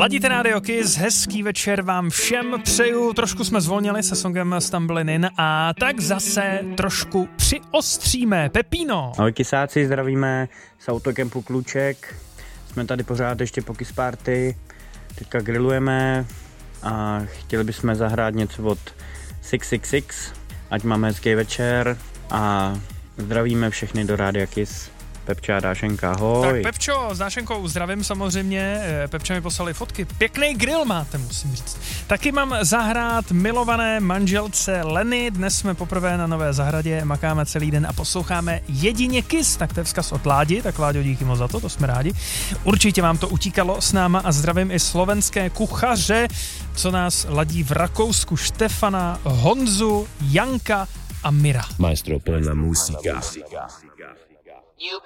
Ladíte Radio Kiss, hezký večer vám všem přeju, trošku jsme zvolnili se songem Stumbling In a tak zase trošku přiostříme. Pepino. Ahoj Kisáci, zdravíme z autokempu Kluček, jsme tady pořád ještě po Kiss Party, teďka grillujeme a chtěli bychom zahrát něco od 666, ať máme hezký večer a zdravíme všechny do Rádia Kiss. Pepča a Dášenka, ahoj. Tak Pepčo, s Dášenkou zdravím samozřejmě, Pepča mi poslali fotky, pěkný grill máte, musím říct. Taky mám zahrát milované manželce Leny, dnes jsme poprvé na Nové zahradě, makáme celý den a posloucháme jedině Kiss, tak to je vzkaz od Ládi, tak Láďo, díky moc za to jsme rádi. Určitě vám to utíkalo s náma a zdravím i slovenské kuchaře, co nás ladí v Rakousku, Štefana, Honzu, Janka a Mira. Maestro, pon la música.